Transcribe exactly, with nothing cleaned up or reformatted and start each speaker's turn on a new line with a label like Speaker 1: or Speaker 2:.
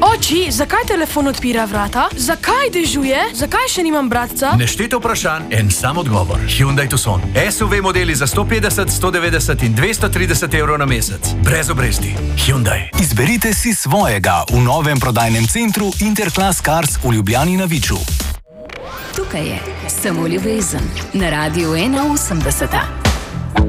Speaker 1: Oči, zakaj telefon odpira vrata? Zakaj dežuje? Zakaj še nimam bratca?
Speaker 2: Nešteto vprašanj, en sam odgovor. Hyundai Tucson. S U V modeli za sto petdeset, sto devetdeset in dvesto trideset evrov na mesec. Brez obresti. Hyundai.
Speaker 3: Izberite si svojega v novem prodajnem centru Interclass Cars v Ljubljani na Viču.
Speaker 4: Tukaj je Samo ljubezen na Radiu ena osemdeset.